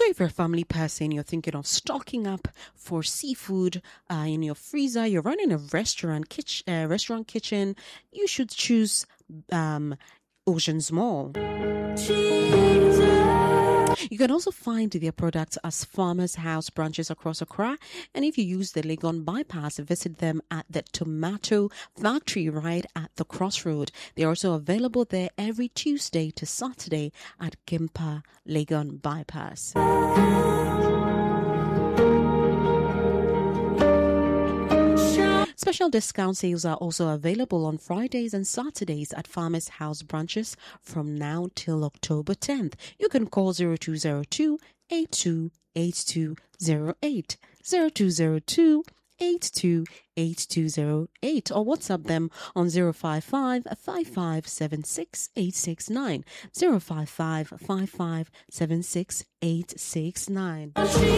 if you're a family person, you're thinking of stocking up for seafood in your freezer, you're running a restaurant kitchen, you should choose Oceans Mall. You can also find their products as Farmers House branches across Accra. And if you use the Legon bypass, visit them at the Tomato Factory right at the crossroad. They're also available there every Tuesday to Saturday at Gimpa Legon bypass. Special discount sales are also available on Fridays and Saturdays at Farmers House branches from now till October 10th. You can call 0202 828208, 0202 828208, or WhatsApp them on 055 5576 869, 055 5576 869.